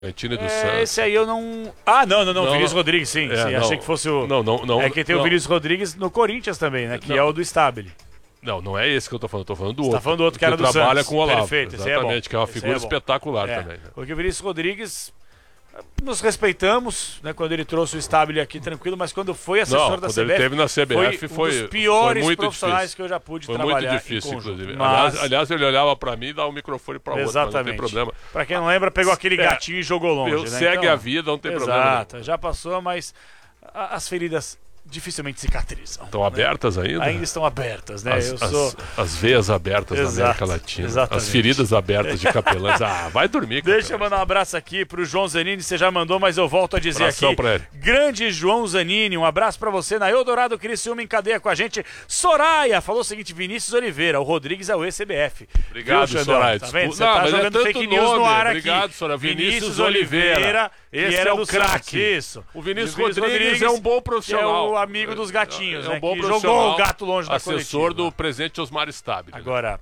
Bragantino e do Santos. Esse aí eu não... não. Vinícius Rodrigues, sim. Achei que fosse o... Não. É que tem o Vinícius Rodrigues no Corinthians também, né? Que é o do Stabile. Não é esse que eu tô falando. Eu tô falando do Você outro. tá falando do outro que era do Santos. trabalha com o Olavo. Perfeito, Exatamente, que é uma figura espetacular também. Né? Porque o Vinícius Rodrigues... Nos respeitamos, né, quando ele trouxe o Stabile aqui tranquilo, mas quando foi assessor da CBF, ele teve na CBF, foi um dos piores profissionais difícil. que eu já pude foi trabalhar. Foi muito difícil, inclusive. Mas... Aliás, ele olhava pra mim e dava o microfone pra outro, mas não tem problema. Pra quem não lembra, pegou aquele gatinho e jogou longe. Né? Segue a vida, não tem problema. Exato, já passou, mas as feridas dificilmente cicatrizam. Estão abertas ainda? Ainda estão abertas, né? As veias abertas da América Latina. Exatamente. As feridas abertas de capelães. Vai dormir. Deixa eu mandar um abraço aqui pro João Zanini, você já mandou, mas eu volto a dizer aqui. Pra ele. Grande João Zanini, um abraço pra você na Eldorado Criciúma em cadeia com a gente. Soraya falou o seguinte, Vinícius Oliveira, o Rodrigues é o ex-CBF. Obrigado, Soraya. Tá vendo? Você tá jogando fake news no ar aqui. Obrigado, Soraya. Vinícius Oliveira. Esse é o craque. Isso. O Vinícius Rodrigues é um bom profissional. É o amigo dos gatinhos, né? Um bom que jogou o gato longe da coletiva. Assessor do presidente Osmar Stabile. Agora,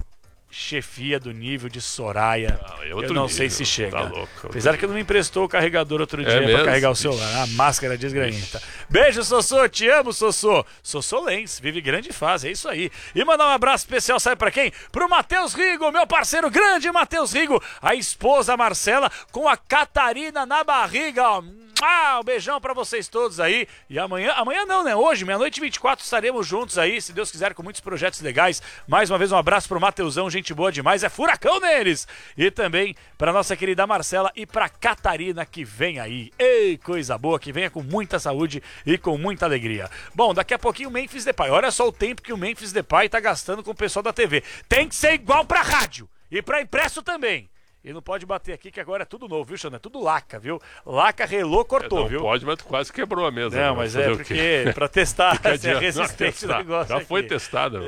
chefia do nível de Soraya, eu não sei se chega. Tá louco. Apesar que ele não me emprestou o carregador outro dia pra carregar o celular. A máscara desgranhenta. Beijo, Sossô. Te amo, Sossô. Sossô Lens, vive grande fase, é isso aí. E mandar um abraço especial, sabe pra quem? Pro Matheus Rigo, meu parceiro grande Matheus Rigo. A esposa Marcela com a Catarina na barriga, ó. Um beijão pra vocês todos aí. E amanhã não, né? Hoje, meia-noite 24, estaremos juntos aí, se Deus quiser, com muitos projetos legais. Mais uma vez, um abraço pro Mateusão, gente boa demais, é furacão neles. E também pra nossa querida Marcela e pra Catarina, que vem aí. Ei, coisa boa, que venha com muita saúde e com muita alegria. Bom, daqui a pouquinho o Memphis Depay. Olha só o tempo que o Memphis Depay tá gastando com o pessoal da TV. Tem que ser igual pra rádio e pra impresso também. E não pode bater aqui que agora é tudo novo, viu, Xana? É tudo laca, viu? Laca, relou, cortou, viu? Não pode, mas tu quase quebrou a mesa. Não, mas é porque pra testar se é resistente o negócio já aqui. foi testada.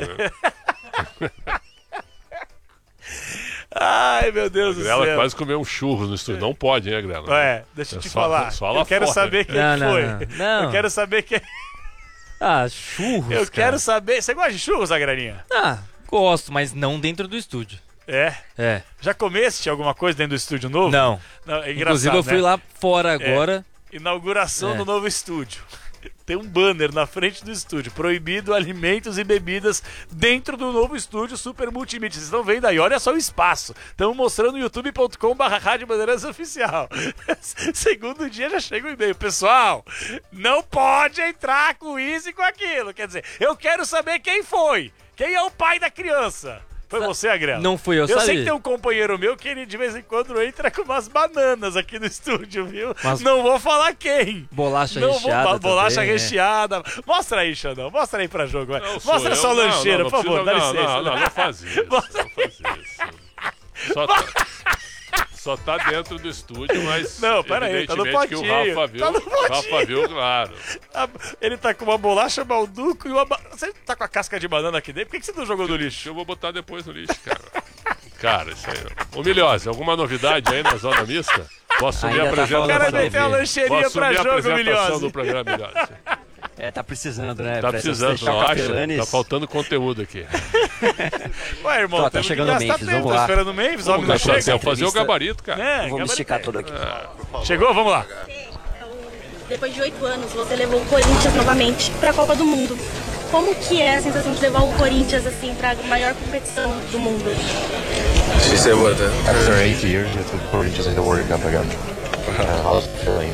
Ai, meu Deus do céu. Ela quase comeu um churros no estúdio. Não pode, hein, Grela? Deixa eu te falar. Eu quero saber quem foi. Não. Eu quero saber quem... churros, Eu quero saber... Você gosta de churros, Agraninha? Gosto, mas não dentro do estúdio. É? Já comeste alguma coisa dentro do estúdio novo? Não. É engraçado, inclusive eu fui lá fora agora. Inauguração do novo estúdio. Tem um banner na frente do estúdio, proibido alimentos e bebidas dentro do novo estúdio Super Multimídia. Vocês estão vendo aí, olha só o espaço. Estamos mostrando no youtube.com/Rádio Bandeirantes Oficial. Segundo dia já chega o e-mail. Pessoal, não pode entrar com isso e com aquilo. Quer dizer, eu quero saber quem foi. Quem é o pai da criança? Foi você, Agrela? Não fui eu, Eu sei que tem um companheiro meu que ele de vez em quando entra com umas bananas aqui no estúdio, viu? Não vou falar quem. Bolacha recheada. Bolacha recheada. Mostra aí, Xandão. Mostra aí pra jogo. Mostra sua lancheira, por favor. Dá licença. Não faz isso. Não faz isso. Só tá dentro do estúdio, mas. Não, peraí, tá no potinho. Que o Rafa viu, claro. Ele tá com uma bolacha Balduco e uma. Você tá com a casca de banana aqui dentro? Por que você não jogou no lixo? Eu vou botar depois no lixo, cara. Cara, isso aí. Ô, Milhose, alguma novidade aí na zona mista? Posso assumir a apresentação? O cara nem tem a lancheirinha pra jogo, Milhose. Do programa, Milhose. Tá precisando, né? Tá precisando, não acha? Tá faltando conteúdo aqui. Ué, irmão, tá chegando o Memphis, vamos lá. Tá esperando o Memphis, homem não chega. Fazer o gabarito, cara. Vou me esticar todo aqui. Chegou? Vamos lá. Depois de 8 anos, você levou o Corinthians novamente pra Copa do Mundo. Como que é a sensação de levar o Corinthians, assim, pra maior competição do mundo? She said what? After 8 years with the Corinthians in the World Cup again. How's it feeling?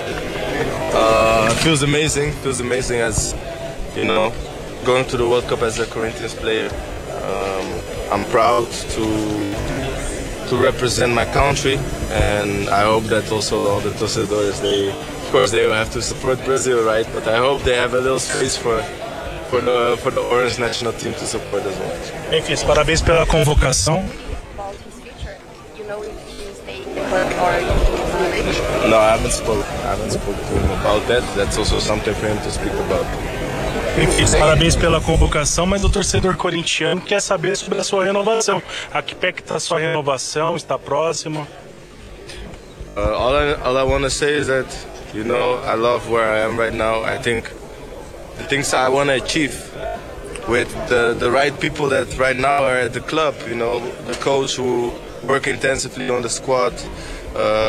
Feels amazing. Feels amazing as, you know, going to the World Cup as a Corinthians player. I'm proud to represent my country, and I hope that also all the torcedores, of course they will have to support Brazil, right? But I hope they have a little space for the Orange national team to support as well. Memphis, parabéns pela convocação. No, I haven't spoke to him about that. That's also something for him to speak about. Memphis, parabéns pela convocação, mas o torcedor corintiano quer saber sobre a sua renovação. A que pé que está a sua renovação? Está próximo? All I want to say is that, you know, I love where I am right now. I think the things I want to achieve with the right people that right now are at the club, you know, the coach who work intensively on the squad,